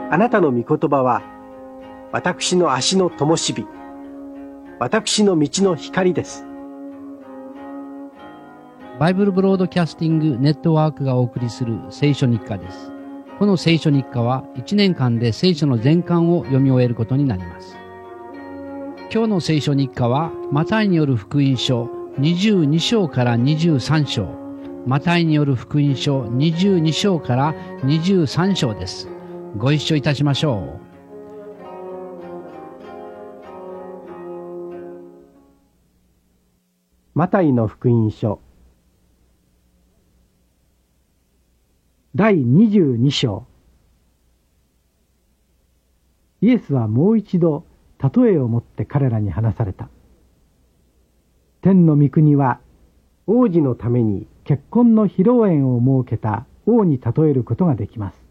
あなたの御言葉は私の足の灯火、私の道の光です。 バイブルブロードキャスティングネットワークがお送りする聖書日課です。この聖書日課は1年間で聖書の全巻を読み終えることになります。今日の聖書日課はマタイによる福音書22章から23章、マタイによる福音書22章から23章です。ご一緒いたしましょう。 マタイの福音書第22章。イエスはもう一度例えをもって彼らに話された。天の御国は王子のために結婚の披露宴を設けた王に例えることができます。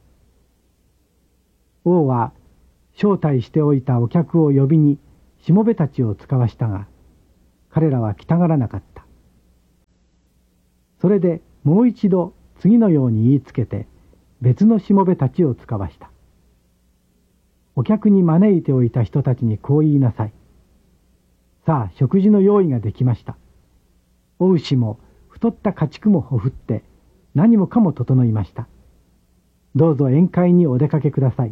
王は招待しておいたお客を呼びにしもべたちを使わしたが、彼らは来たがらなかった。それでもう一度次のように言いつけて別のしもべたちを使わした。お客に招いておいた人たちにこう言いなさい。さあ食事の用意ができました。お牛も太った家畜もほふって何もかも整いました。どうぞ宴会にお出かけください。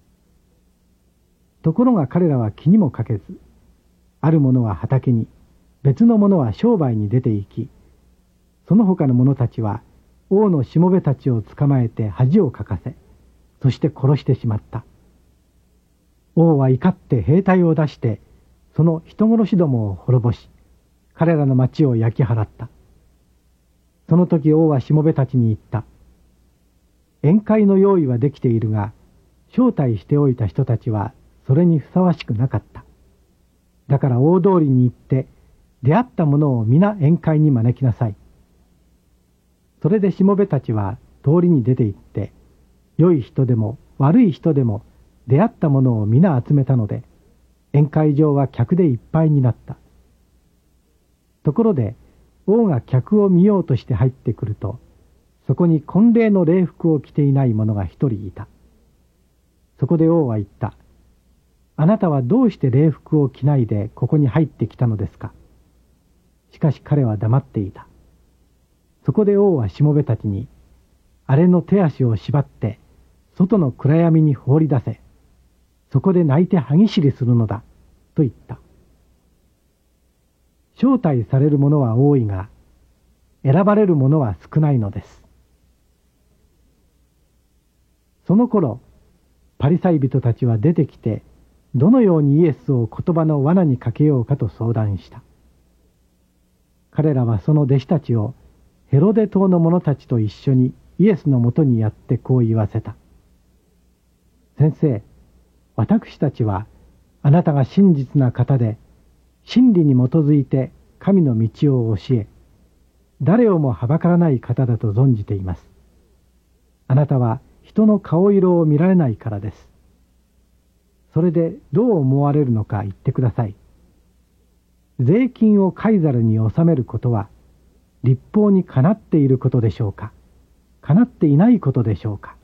ところが彼らは気にもかけず、ある者は畑に、別の者は商売に出て行き、その他の者たちは王のしもべたちを捕まえて恥をかかせ、そして殺してしまった。王は怒って兵隊を出して、その人殺しどもを滅ぼし、彼らの町を焼き払った。その時王はしもべたちに言った。宴会の用意はできているが、招待しておいた人たちはそれにふさわしくなかった。だから大通りに行って、出会った者を皆宴会に招きなさい。それでしもべたちは通りに出て行って、良い人でも悪い人でも出会った者を皆集めたので、宴会場は客でいっぱいになった。ところで、王が客を見ようとして入ってくると、そこに婚礼の礼服を着ていない者が一人いた。そこで王は言った。あなたはどうして礼服を着ないでここに入ってきたのですか。しかし彼は黙っていた。そこで王はしもべたちに、あれの手足を縛って、外の暗闇に放り出せ。そこで泣いて歯ぎしりするのだ、と言った。招待される者は多いが、選ばれる者は少ないのです。その頃、パリサイ人たちは出てきて、どのようにイエスを言葉の罠にかけようかと相談した。彼らはその弟子たちをヘロデ島の者たちと一緒にイエスのもとにやってこう言わせた。先生、私たちはあなたが真実な方で、真理に基づいて神の道を教え、誰をもはばからない方だと存じています。あなたは人の顔色を見られないからです。それでどう思われるのか言ってください。税金をカイザルに納めることは、律法にかなっていることでしょうか、かなっていないことでしょうか。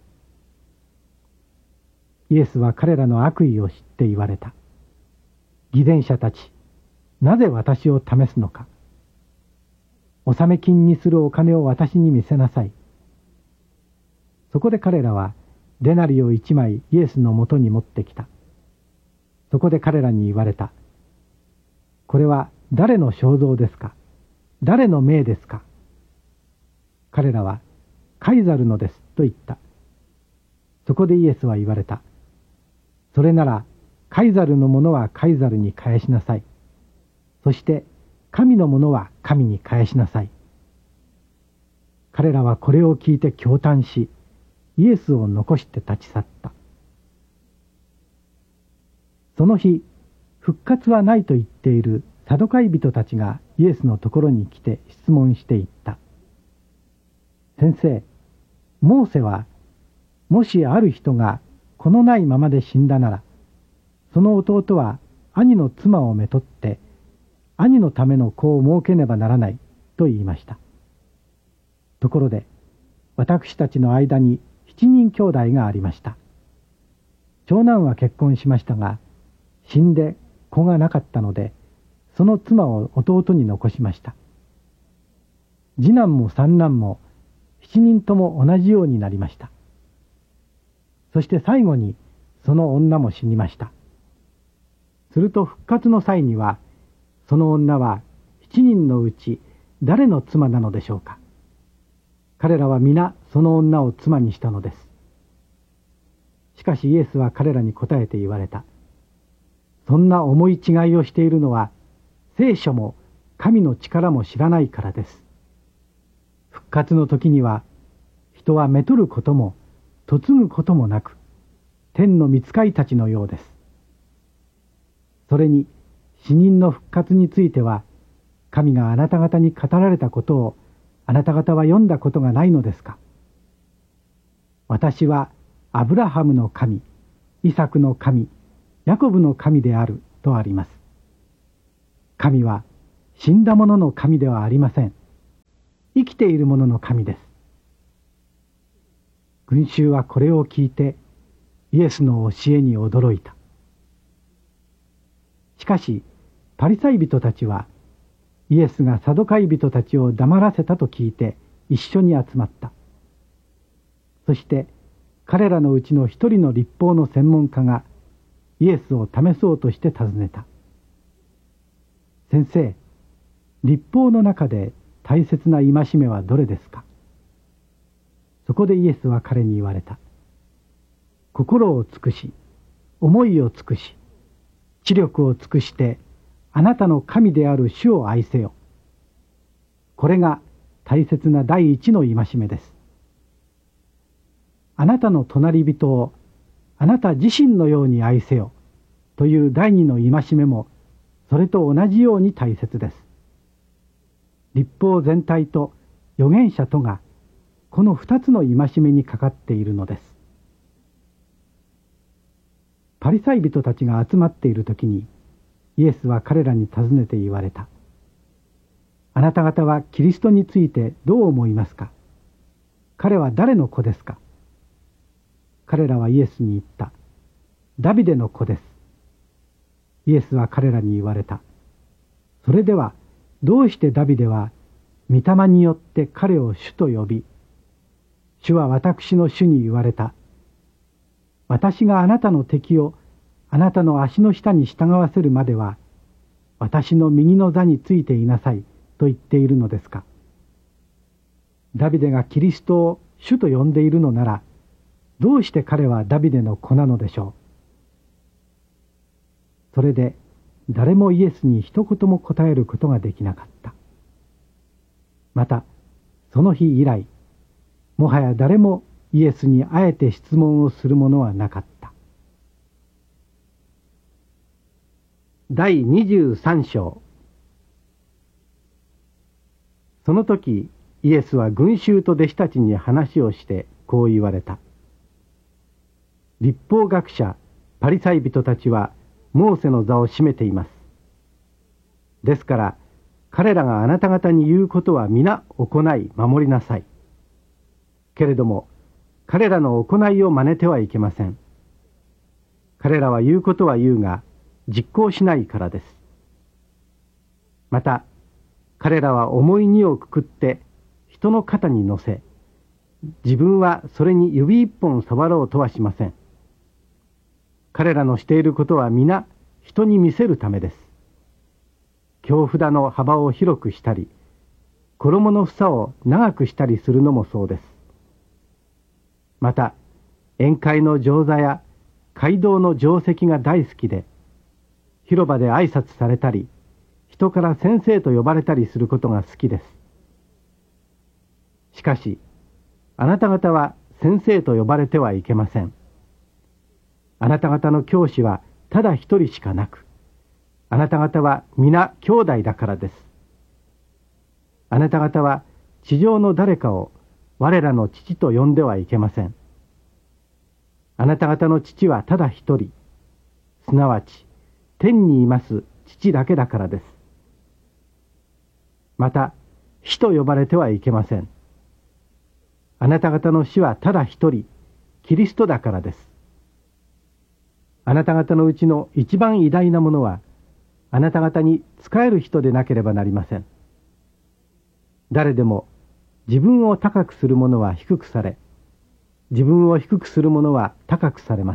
イエスは彼らの悪意を知って言われた。偽善者たち、なぜ私を試すのか。納め金にするお金を私に見せなさい。そこで彼らはデナリを1枚イエスのもとに持ってきた。そこで彼らに言われた。これは誰の肖像ですか。誰の命ですか。彼らはカイザルのですと言った。そこでイエスは言われた。それならカイザルのものはカイザルに返しなさい。そして神のものは神に返しなさい。彼らはこれを聞いて驚嘆し、イエスを残して立ち去った。その日、復活はないと言っているサドカイ人たちがイエスのところに来て質問していった。先生、モーセは、もしある人が子のないままで死んだなら、その弟は兄の妻をめとって、兄のための子を設けねばならないと言いました。ところで、私たちの間に7人兄弟がありました。 長男は結婚しましたが、死んで子がなかったので、その妻を弟に残しました。次男も三男も7人とも同じようになりました。そして最後にその女も死にました。すると復活の際には、その女は7人のうち誰の妻なのでしょうか。彼らは皆その女を妻にしたのです。しかしイエスは彼らに答えて言われた。そんな重い違いをしているのは、聖書も神の力も知らないからです。復活の時には、人はめとることも嫁ぐこともなく、天の御使いたちのようです。それに死人の復活については、神があなた方に語られたことをあなた方は読んだことがないのですか。私はアブラハムの神、イサクの神、ヤコブの神であるとあります。神は死んだ者の神ではありません。生きている者の神です。群衆はこれを聞いてイエスの教えに驚いた。しかしパリサイ人たちはイエスがサドカイ人たちを黙らせたと聞いて一緒に集まった。そして彼らのうちの一人の律法の専門家がイエスを試そうとして尋ねた。先生、律法の中で大切な戒めはどれですか。そこでイエスは彼に言われた。心を尽くし、思いを尽くし、知力を尽くしてあなたの神である主を愛せよ。これが大切な第一の戒めです。あなたの隣人をあなた自身のように愛せよという第二の戒めもそれと同じように大切です。律法全体と預言者とがこの二つの戒めにかかっているのです。パリサイ人たちが集まっているときにイエスは彼らに尋ねて言われた。あなた方はキリストについてどう思いますか。彼は誰の子ですか。彼らはイエスに言った。ダビデの子です。イエスは彼らに言われた。それではどうしてダビデは御霊によって彼を主と呼び、主は私の主に言われた。私があなたの敵をあなたの足の下に従わせるまでは、私の右の座についていなさいと言っているのですか。ダビデがキリストを主と呼んでいるのなら、どうして彼はダビデの子なのでしょう。それで誰もイエスに一言も答えることができなかった。またその日以来、もはや誰もイエスにあえて質問をするものはなかった。第23章。その時イエスは群衆と弟子たちに話をしてこう言われた。律法学者パリサイ人たちはモーセの座を占めています。ですから彼らがあなた方に言うことは皆行い守りなさい。けれども彼らの行いを真似てはいけません。彼らは言うことは言うが実行しないからです。また彼らは重い荷をくくって人の肩に乗せ、自分はそれに指一本触ろうとはしません。彼らのしていることは皆人に見せるためです。京札の幅を広くしたり、衣の房を長くしたりするのもそうです。また宴会の上座や街道の定席が大好きで、広場で挨拶されたり、人から先生と呼ばれたりすることが好きです。しかしあなた方は先生と呼ばれてはいけません。あなた方の教師はただ一人しかなく、あなた方は皆兄弟だからです。あなた方は地上の誰かを我らの父と呼んではいけません。あなた方の父はただ一人、すなわち天にいます父だけだからです。また師と呼ばれてはいけません。あなた方の師はただ一人、キリストだからです。 あなた方のうちの一番偉大なものは、あなた方に仕える人でなければなりません。誰でも自分を高くする者は低くされ、自分を低くする者は高くされます。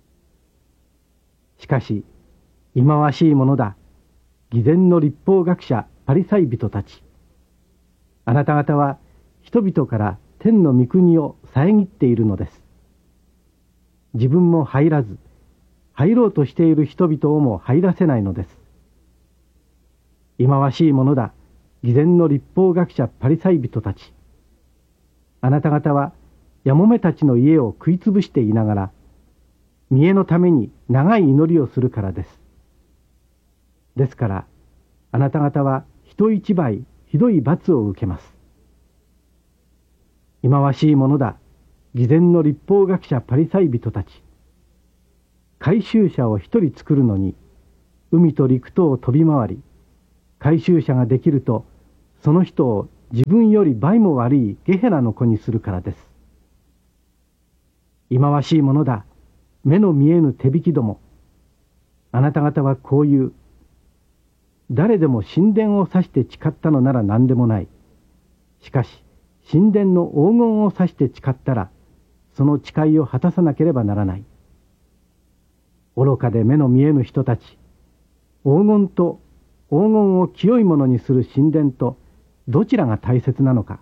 しかし、忌まわしいものだ、偽善の律法学者パリサイ人たち。あなた方は人々から天の御国を遮っているのです。自分も入らず、入ろうとしている人々をも入らせないのです。忌まわしいものだ、偽善の律法学者パリサイ人たち。あなた方はやもめたちの家を食いつぶしていながら、見栄のために長い祈りをするからです。ですから、あなた方は人一倍ひどい罰を受けます。忌まわしいものだ、偽善の律法学者パリサイ人たち。回収者を一人作るのに、海と陸とを飛び回り、回収者ができると、その人を自分より倍も悪いゲヘナの子にするからです。忌まわしいものだ、目の見えぬ手引きども。あなた方はこう言う。誰でも神殿を指して誓ったのなら何でもない。しかし、神殿の黄金を指して誓ったら、その誓いを果たさなければならない。愚かで目の見えぬ人たち、黄金と黄金を清いものにする神殿と、どちらが大切なのか。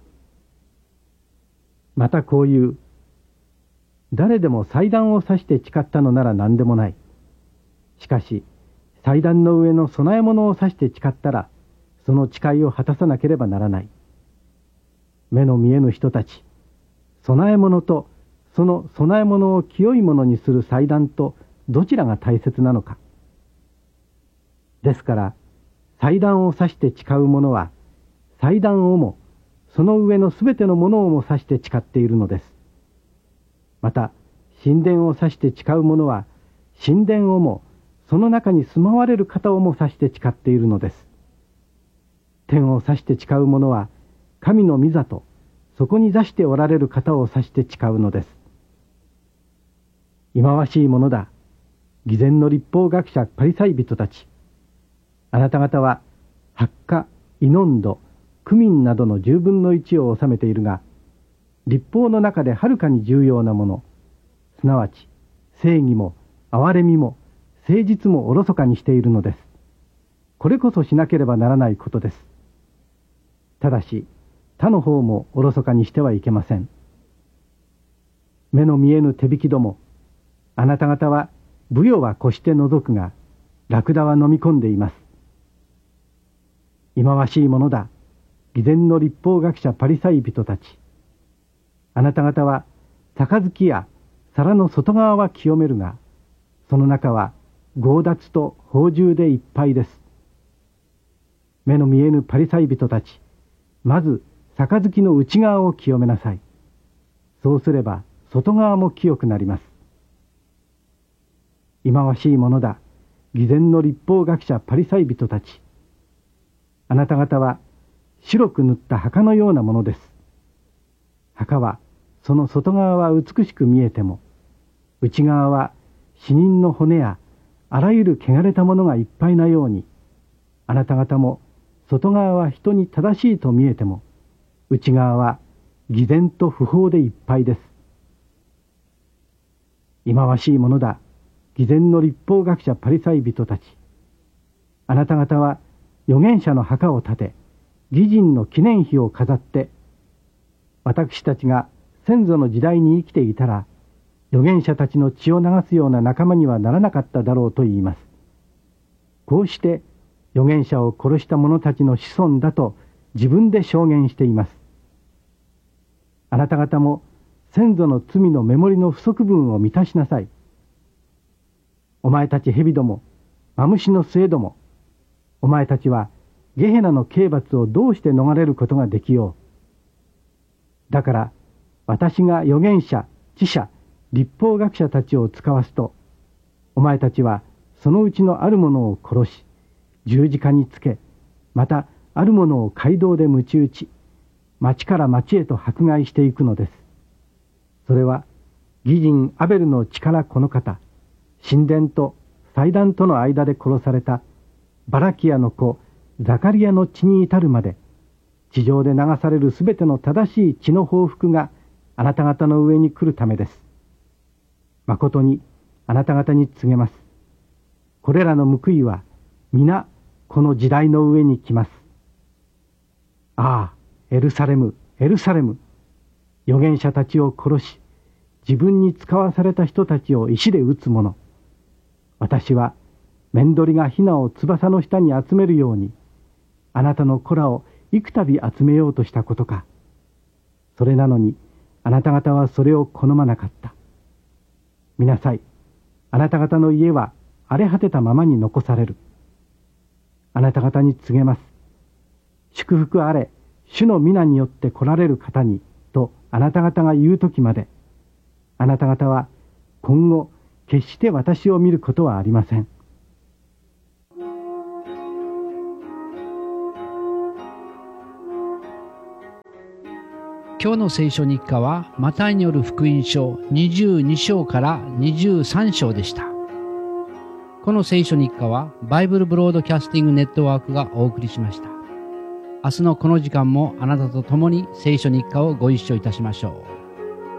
またこういう。誰でも祭壇を指して誓ったのなら何でもない。しかし、祭壇の上の供え物を指して誓ったら、その誓いを果たさなければならない。目の見えぬ人たち、供え物とその供え物を清いものにする祭壇とどちらが大切なのか。ですから、祭壇を指して誓う者は、祭壇をも、その上のすべてのものをも指して誓っているのです。また、神殿を指して誓う者は、神殿をも、その中に住まわれる方をも指して誓っているのです。天を指して誓う者は、神の御座と、そこに座しておられる方を指して誓うのです。忌まわしいものだ、偽善の律法学者パリサイ人たち。あなた方は、ハッカ、イノンド、クミンなどの10分の1を収めているが、律法の中ではるかに重要なもの、すなわち正義も憐れみも誠実もおろそかにしているのです。これこそしなければならないことです。ただし他の方もおろそかにしてはいけません。目の見えぬ手引きども、あなた方はブヨは越して除くが、ラクダは飲み込んでいます。忌まわしいものだ、偽善の律法学者パリサイ人たち。あなた方は杯や皿の外側は清めるが、その中は強奪と放縦でいっぱいです。目の見えぬパリサイ人たち、まず杯の内側を清めなさい。そうすれば外側も清くなります。忌まわしいものだ、偽善の律法学者パリサイ人たち。あなた方は白く塗った墓のようなものです。墓はその外側は美しく見えても、内側は死人の骨やあらゆる汚れたものがいっぱいなように、あなた方も外側は人に正しいと見えても、内側は偽善と不法でいっぱいです。忌まわしいものだ、偽善の律法学者パリサイ人たち。あなた方は預言者の墓を建て、義人の記念碑を飾って、私たちが先祖の時代に生きていたら、預言者たちの血を流すような仲間にはならなかっただろうと言います。こうして預言者を殺した者たちの子孫だと自分で証言しています。あなた方も先祖の罪のメモリの不足分を満たしなさい。お前たち蛇ども、マムシの末ども、お前たちはゲヘナの刑罰をどうして逃れることができよう。だから私が預言者、知者、律法学者たちを使わすと、お前たちはそのうちのある者を殺し、十字架につけ、またある者を街道で鞭打ち、町から町へと迫害していくのです。それは義人アベルの血からこの方、 神殿と祭壇との間で殺されたバラキアの子ザカリアの血に至るまで、地上で流されるすべての正しい血の報復があなた方の上に来るためです。まことにあなた方に告げます。これらの報いは皆この時代の上に来ます。ああ、エルサレム、エルサレム。預言者たちを殺し、自分に使わされた人たちを石で撃つ者。私は面取りがヒナを翼の下に集めるように、あなたの子らを幾度集めようとしたことか。それなのにあなた方はそれを好まなかった。見なさい。あなた方の家は荒れ果てたままに残される。あなた方に告げます。祝福あれ、主の皆によって来られる方に、とあなた方が言うときまで、あなた方は今後決して私を見ることはありません。 今日の聖書日課はマタイによる福音書22章から23章でした。この聖書日課はバイブルブロードキャスティングネットワークがお送りしました。明日のこの時間もあなたと共に聖書日課をご一緒いたしましょう。